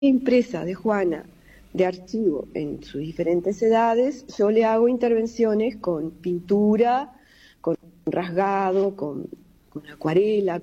impresa de Juana de archivo en sus diferentes edades, yo le hago intervenciones con pintura, con rasgado, con acuarela,